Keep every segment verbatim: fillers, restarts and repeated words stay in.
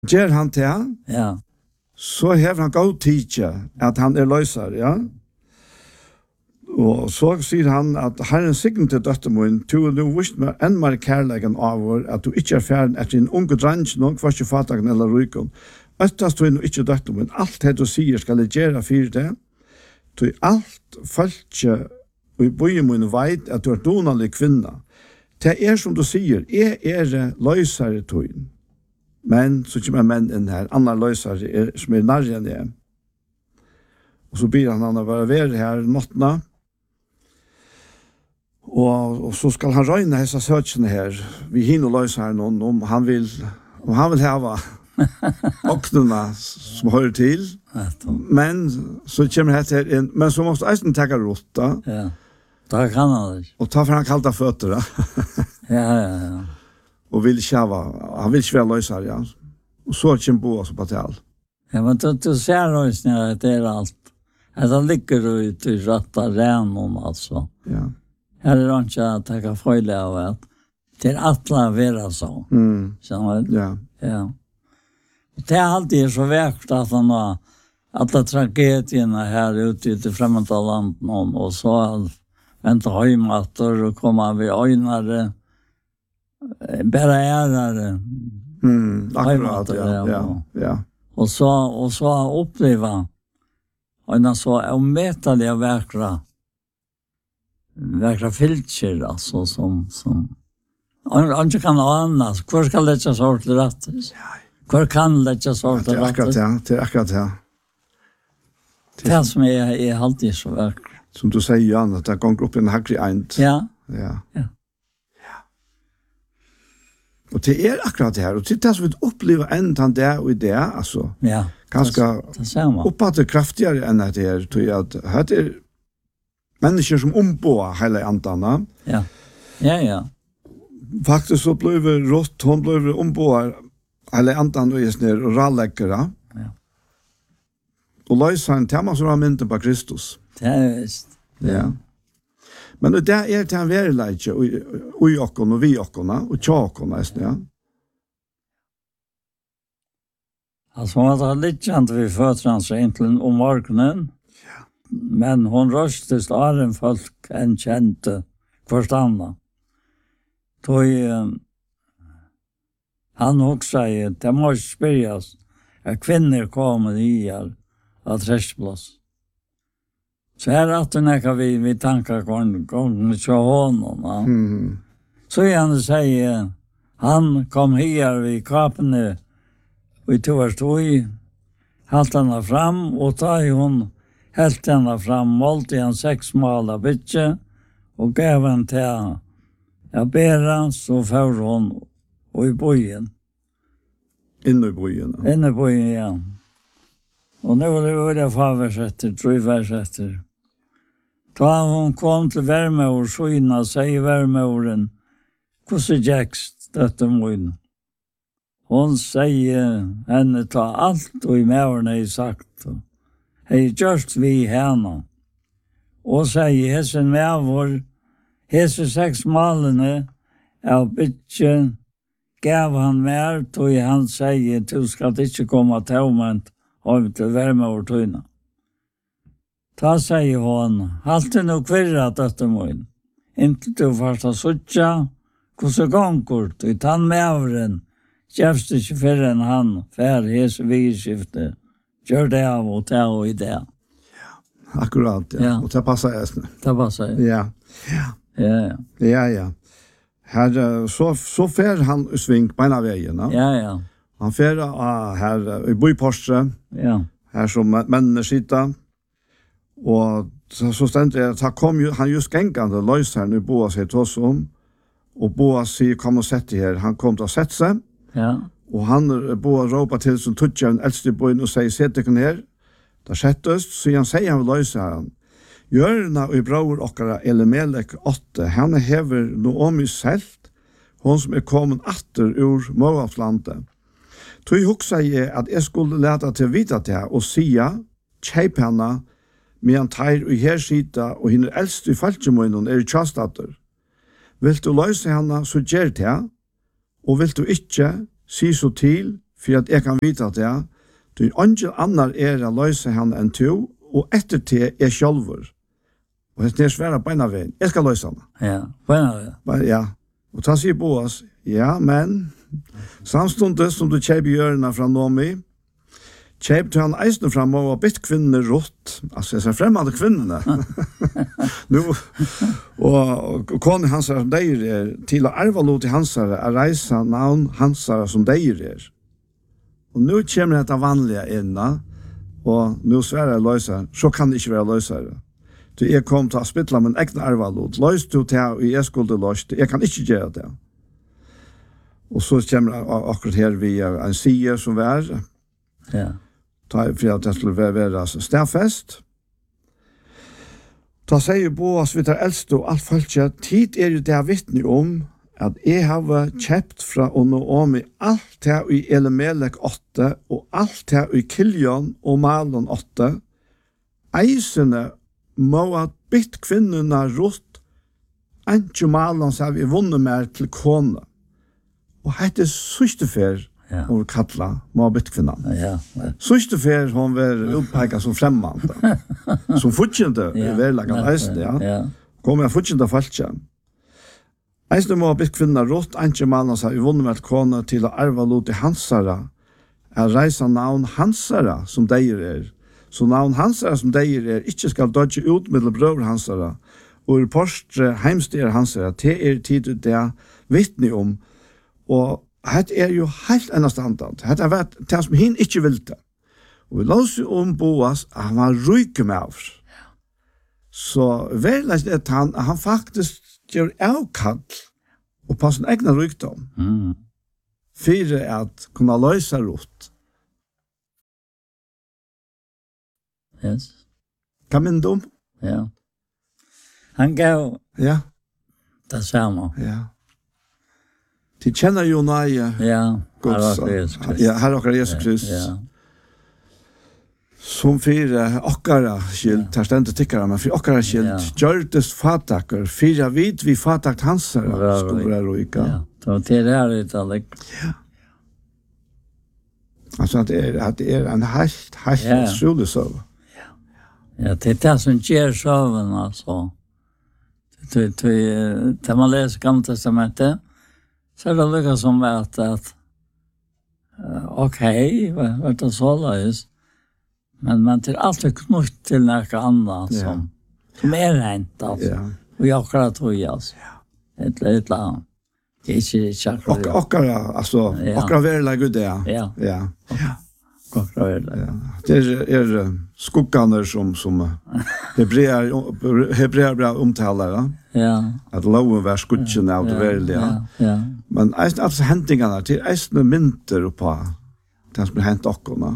Ger han til, ja. så har han god tid at han er løser, ja. Og så sier han at Herren signer til døtten min, du er nu vist med enn mer kærlegen av år, at du ikke er ferdig etter en unge drenge, noen hva ikke fatagen eller ryken. Øttast du er nu ikke døtten min, alt det du sier skal jeg gjøre for det. Du er alt følge, og i bøyen min vet at du er donalig kvinne. Det er som du sier, jeg er løsere tøyen. Men så kommer menn inn her, andre løsere er, som er nærmere enn det. Og så ber han han å være ved her nåttene, og, og så skal han røyne hessa søkene her, vi hinner løse her noen, om han vil, om han vil hava åknene som hører til, men så kommer det her inn, men så måste eisen tenke rotta, ja. Da kan han det. Og ta for han kalta føtter, ja, ja, ja. Og vil ikke hava, han vil ikke være løse her, ja. Og så kommer bo oss på tal. Ja, men du, du ser løsene at det er alt. Det ligger ut i røtta renon, altså. Ja. Her er det ikke at jeg kan føle av at det er alle være så. Mm. Skjønner du? Ja. Ja. Det er alltid så vekt at han har alla tragedierna här ute i det främmande landet och så vänta hemmatter och komma vid ögnare bara ärare. Mm, akkurat, ja, ja, ja. Och så, och så uppleva och så omätliga verkra verkra filter alltså som som Anke kan annars, hvor skal det ikke sort rett? Hvor kan det ikke sort rett? Det er akkurat det, det er akkurat det. Det som er, er alltid så verk. Som du sier, Jan, at det går opp i en hakri eint. Ja. Ja. Ja. Ja. Og det er akkurat det her, og det er det som vi opplever enn han det og i det, altså. Ja. Ganske oppfattet kraftigere enn det her, tror jeg at det er mennesker som ombår hele andene. Ja. Ja, ja. Faktiskt så blev det rått, hon blev ombord eller antan och just ner och ralläckare. Ja. Och lösa en tema som var mynten på Kristus. Det är visst. Ja. Men det är det han verkligen och i och och vi och och tjockorna nästan, ja. Alltså hon hade lite inte vi förtrans egentligen om morgonen. Ja. Men hon röstes av folk en kände förstanna. Då um, han också säger det måste spyrjas att kvinnor kommer i här att träskplats. Så här att det kan vi vi tankar kon kon så honom. Ja. Mm. Så han säger han kom här vid kapene vi tog stod halt han fram och ta hon helt han fram målte han sex mål bitche och gav han till jag ber så får hon och i bojen. Inne i bojen. Inne i bojen, ja. Och nu var det var det farversätter, tror jag versätter. Då hon kom till värme och skyna, säger värmeorden, hur jäkst detta mun. Hon säger henne ta allt och i mävarna är sagt. Hej, just vi henne. Och säger hessen mävar Hese sex malene av bitchen gav han mer, tog han säger du ska inte komma tomment av till värme och tøyna. Ta säger hon, halt det nog kvirrat detta mun. Inte du första suttja, hur gångkort, och tann mävren, käfst inte förrän han, för hese vigskifte, gör det av och ta och i det. Ja, akkurat, ja. ja. Och det passar jag. Det passar jag. Ja, ja. Ja, ja. Ja, ja. Här så så fär han sving på ena vägen, ja. Ja, ja. Han fär uh, här i Boiporstre. Ja. Här som männen sitter. Och så, så ständ det att kom ju han just gängande lös här nu Boa sig till oss om. Och Boa säger kom och sätt här. Han kom att sätta sig. Ja. Och han Boa ropar till som tutjar en äldste boen och säger sätt dig ner. Där sättas så han säger han lös här. Jørna og bror okkara Elimelek åtte, han hever Noomi selt, hon som er kommet atter ur Moabslandet. Tog hugsa jeg at jeg skulle leta til vita til og sia, kjeip henne, medan teir og her sida og henne eldste i falskemøynen er i tjastater. Vil du løse henne, så gjer det, og vil du ikke, si så til, för att jag kan vita att jag du ingen annan är att lösa han än to och efter det är självor. Och det är svära på en av vägen. Jag ska lösa han. Ja, på en av vägen. Ja. Och ta sig på oss. Ja, men samstundes som du köper hjörna från Nomi, köpte han eisen fram och bytt kvinner rått. Alltså jag ser främmande kvinnorna. nu, och, och konen hansara som deir er till att arva lot i hansara är reisa navn hansara som deir er. Och nu kommer detta vanliga inna och nu svärar jag lösa, så kan det inte vara lösare. Så jag kom til å spytla min egna arvalot. Løs du til og jeg skulle løst. Jeg kan ikke gjøre det. Og så kommer akkurat her via en side som var. Ja. Ta for at det skulle være, være stedfest. Ta sier Boas vi tar eldste og alt følger. Tid er jo det vittne om at jeg har kjøpt fra og nå om i alt her i Elimelek åtte og alt her i Kiljon og Malon åtte. Eisene må ha bytt kvinnorna rått, ikke malen så har vi vunnet mer til kone. Og hette sørste fer, Ja. hun kattla, må ha bytt kvinnan. Ja. Ja. Sørste fer, hun var upppekat som fremmande. Som fortjente i verlagan eisen, ja. Ja. Kommer jeg fortjente falskje. Eisen må ha bytt kvinnorna rått, ikke malen så har vi vunnet mer til kone til å arva lot i hansara, er reisa navn hansara som deir er. Så navn hansara som deir er, ikke skal dodge ut med brøver hansara, og i postre heimstyr hansara, det er tid det er vittne om, og det er jo helt enn standard. Det er vært det som hin ikke vil det. Og vi låser om Boas, at han var ryke med av. Så verleis er at han, han faktisk gjør avkall og på sin egna rykdom, Mm. for at kunne løse rått. Yes. Kan min dom? Ja. Han gav Ja, det samme. ja. De kjenner jo nøye. Ja. Guds, Herre Jesus Kristus. ja, Herre okkar Jesus Kristus. Ja. Som fyra okkara skilt, her stendet tikkara, men for okkara skilt, Ja. gjørtes fatakker, fyra vid vi fatakt hansara, Bra, skulle være roika. Ja. Det var til det her uttalig. Altså at det er, at det er en helt, helt Ja. utrolig søv. Ja, det er det som gjør søvn, altså. Når man leser Gamle Testamentet, så er det lukket som at, at uh, ok, hva det så løs, men man til alt er knutt til noe annet som, som er rent, altså. Ja. Og jeg akkurat tror jeg, altså. Et eller et eller annet. Det er ikke, ikke akkurat. Ok, okkara, altså, Ja. okkara verla gud det, ja. Ja, Ja. akkurat det. Ja. Det er, er uh, skugganer som, som uh, hebreer, hebreer bra omtalere, Ja. at loven var skudgen av det verlige. Ja, ja. Men eisen, altså hendingene til eisen mynter på det som er hent okkurna.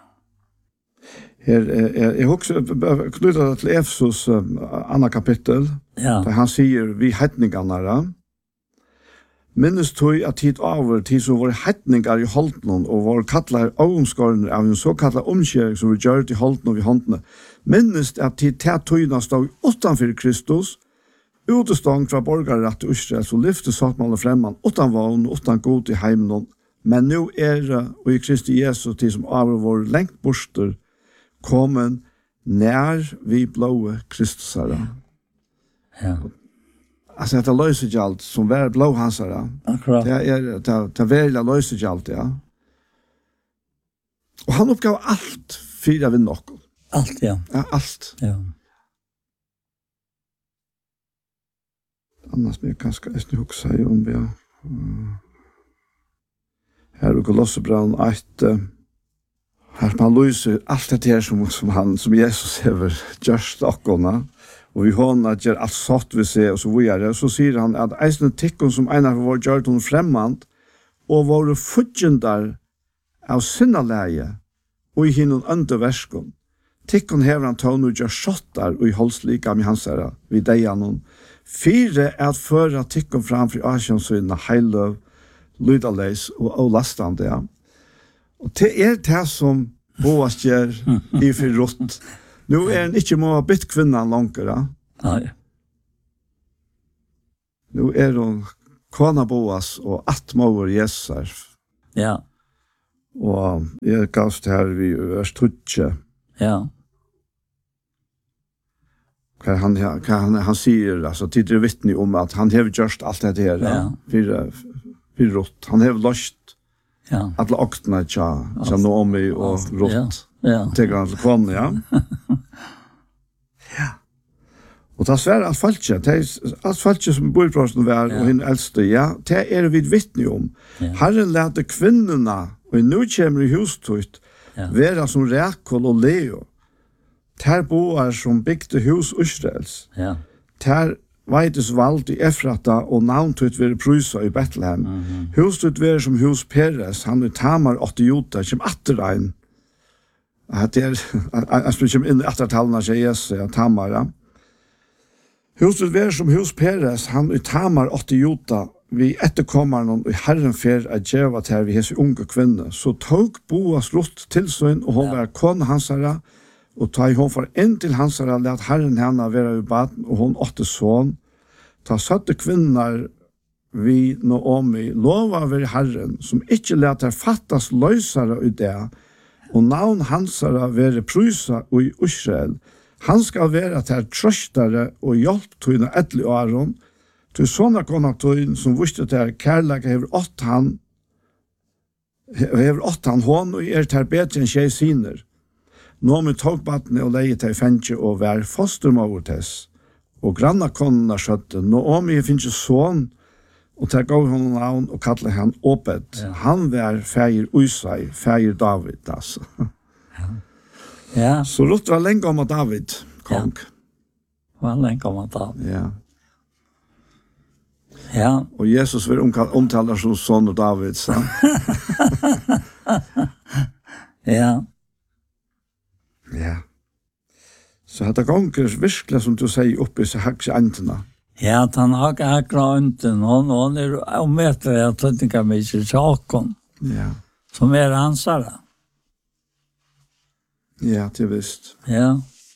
Her, jeg, jeg husker, knyttet til Efesos uh, andre kapittel, Ja. der han sier, vi hetningene, minnes tog at tid over tid som var hetningar i holdnen og var kattler avomskårene av en så kattler omkjøring som vi gjør i holdnen og i håndene. Minnes at tid til tøyene stod utenfor Kristus, utestånd fra borgerrett til Israel, så lyfte sattmålet fremman, utan vogn, utan god i heimen. Men nu er det, og i Kristi Jesus, tid som av vår lengt borster, kommen nær vi blåe Kristus herre. Ja. Altså, det er løsegjaldt som var blå hans herre. Akkurat. Det er det er veldig løsegjaldt, ja. Og han oppgav alt for å vinne noe. Alt, ja. Ja, alt. Ja. Annars blir jeg kanskje ikke huske om vi har. Her er Kolossebrand ett. Her man løser alt det her som, som, han, som Jesus har gjort okkurna. Og vi hånda gjør alt satt vi ser, og så videre. Så sier han at eisne tikkun som einar for vår gjør hun fremmand, og våre fudgjendar av sinnaleie, og i hinnon underverskon. Tikkun hever han tån og gjør sjottar og i holdslika med hans herre, vid deianon. Fire er at føra tikkun framfor asjonsynna heiløv, lydaleis og avlastande, ja. Og det er det som Boas gjør i for rått. Nå er han ikke må ha bytt kvinnan langere. Nei. Nå er hun kona Boas og attmåver Jesus. Ja. Og jeg gavst her vi vers tutje. Ja. Hva han, hva han, han sier, altså, tidligere vittne om at han har gjort alt det her, ja. for, for rått. Han har løst ja. alle oktene tja, tja Naomi og rått. Ja. Ja. Til han til kvann, ja. ja. Og det er svært alt falske, det er alt falske som bor i prosten vær, ja. og henne eldste, ja, det er vi vittne om. Ja. Herren lærte kvinnerne, og nå kommer i hustøyt, ja. være som Rekol og Leo. Ter boar som bygde hus Israels. Ja. Ter veides valgt i Efrata og navntut være prysa i Bethlehem. Mm -hmm. Hustut være som hus Peres, han i Tamar åtte juta, som atterrein. Det er, jeg spør ikke inn i attertallene til Jesus, ja, Tamar, ja. Hustut være som hus Peres, han i Tamar åtte juta, vi etterkommer noen i Herren fer at djeva til vi hese unge kvinne. Så tog Boas Rutt til sønn, og hun ja. var kone hans herre, og ta i hon for inn til hans herre, let Herren henne være i baden, og hon åtte sånn. Ta satte kvinner vi Naomi, lova over Herren, som ikke let her fattas løsere i det, og navn hans herre være prysa i Israel. Han skal være til trøstere og hjelp til henne etter åren, til sånne konatøyen som visste til kærlighet hever åtte han, hever åtte han hånd, og er til bedre enn tjej siner. Naomi tog badne og leie til fengje og vær fostermåvertes. Og granna konna skjøtte, Naomi finnes sånn, og til gav hon navn og kallet han Obed. Ja. Han var feir Usai, feir David, altså. Ja. Ja. Så Ruth var lenge om David, kong. Ja. Var lenge om David. Ja. Ja. Og Jesus vil omtale som son og David, så. ja. Ja. Så hette gonger virkelig, som du sier, oppe i seg hakse antena. Ja, at han har hakra anten, og han er omøter jeg tøtninger med seg saken, ja. som er ansare. Ja, det er visst. Ja.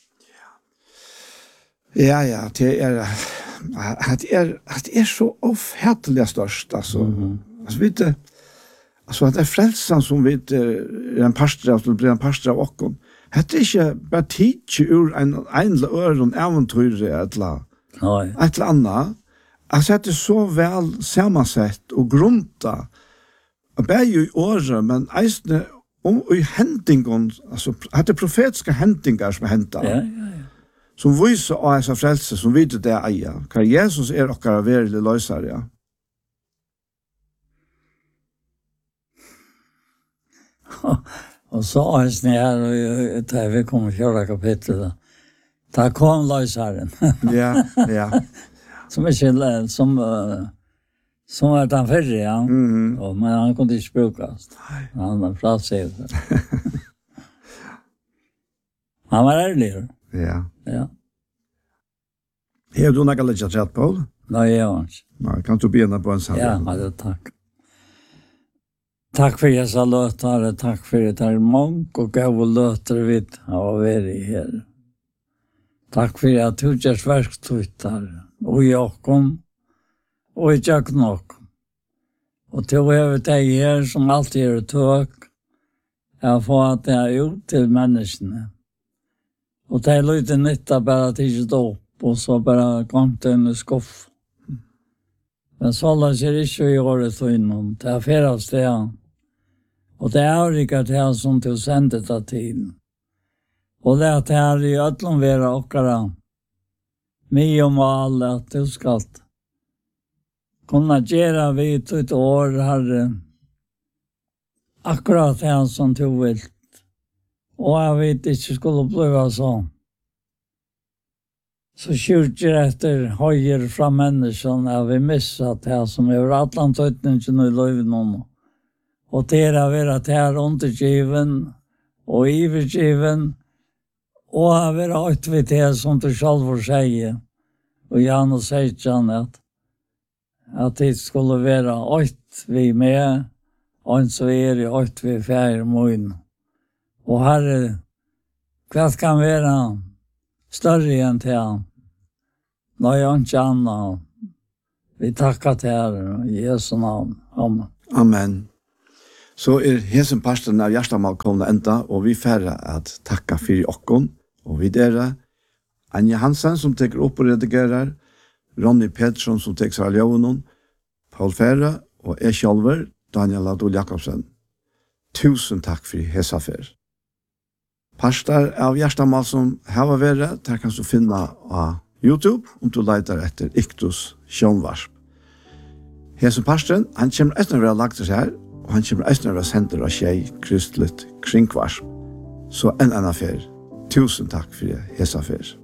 Ja, ja, det er, det er, det er så ofhettelig størst, altså. Mm-hmm. Altså, vet du, altså, det er frelsen som vet, er en pastor av, som blir en pastor av okken. Det er ikke bare tidlig ur en enlig øren eventyr et eller annet. Altså, det er så vel sammansett og grunta. Og bare jo i året, men eisne om i hendingen, altså, det er profetiske hendinger som er hentet. Ja, ja, ja. Som viser av disse frelse, som vet det er eia. Hva Jesus er okkara verilig løsere, ja. Og så er det her, og da vi kommer til å kjøre kapitlet, da kom løseren. ja, ja. Som ikke, som, som er den fyrre, ja. Mm-hmm. Og, men han kunne ikke brukes. Han var fra seg. Han var ærlig. Ja. Ja. Har du noe litt rett på? Nei, jeg har ikke. Nei, kan du begynne på en sammen? Ja, det takk. Takk for jeg sa løtere, takk for jeg tar mange og gav og løtere vidt av å være her. Takk for jeg tog jeg sverktøyter, og jeg kom, og jeg tjøk nok. Og til å heve deg her, som alltid er tøk, jeg får at jeg er ut til menneskene. Og det er litt nytt bare til ikke opp, og så bare kom til en skuff. Men så la seg ikke i året til innom, det er flere steder. Og det er ikke det som du sendte det til. Og det er det her i ødelen være okkara. Mye om alle at du skal kunne gjøre vidt ut år, Herre. Akkurat det som du vil. Og jeg vet ikke skulle bli sånn. Så skjorter etter høyer fra menneskene har vi misset det som er atlantøytningen i løyven. Og det er å være til undergiven og ivergiven og å være øytvidt det som du selv får si. Og Janus sier at, at det skulle være øyt vi med, og så er det øyt vi fjerde mån. Og Herre, hva kan være større enn til han? Nå er han ikke annet. Vi takker til Herre i Jesu navn. Amen. Amen. Så er hesen parsten av Gjerstamal kommet enda, og vi færre at takka for okkon, og vi dere, Anja Hansen som teker opp og redigerer, Ronny Pettersson som teker seg av ljøvnen, Paul Fære og jeg selv, Daniel Adol Jakobsen. Tusen takk for hesa fer. Parstar av Gjerstamal som her var vært, der kan du finne av YouTube, om du leiter etter Iktus Sjånvarsp. Hesen parsten, han kommer etter å være lagt til her, og han kommer etter å være sender av Tjei Kristelig Kringvarsp. Så en annen fer. Tusen takk for hesa fer.